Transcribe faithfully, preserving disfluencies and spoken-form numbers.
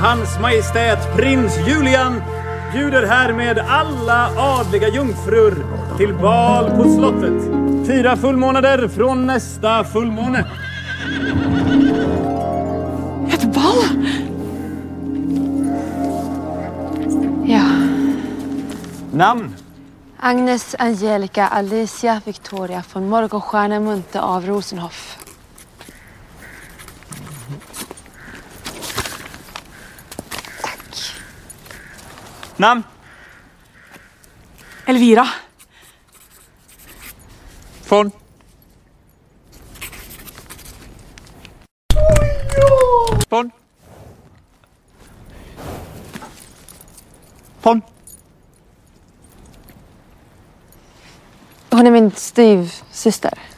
Hans Majestät Prins Julian bjuder härmed alla adliga jungfrur till bal på slottet. Fyra fullmånader från nästa fullmåne. Ett bal? Ja. Namn? Agnes Angelica Alicia Victoria von Morgongstjärne Munte av Rosenhoff. Tack. Namn? Elvira. Von? Von? Von? Hon är min styvsyster.